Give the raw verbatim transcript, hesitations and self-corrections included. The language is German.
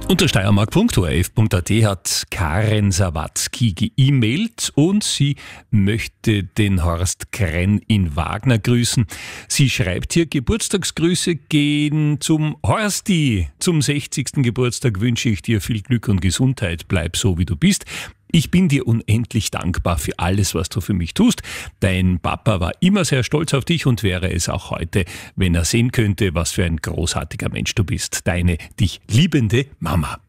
Unter steiermark punkt o r f punkt a t hat Karen Sawatzki geemailt und sie möchte den Horst Krenn in Wagner grüßen. Sie schreibt hier: Geburtstagsgrüße gehen zum Horsti. Zum sechzigsten Geburtstag wünsche ich dir viel Glück und Gesundheit. Bleib so, wie du bist. Ich bin dir unendlich dankbar für alles, was du für mich tust. Dein Papa war immer sehr stolz auf dich und wäre es auch heute, wenn er sehen könnte, was für ein großartiger Mensch du bist. Deine dich liebende Mama.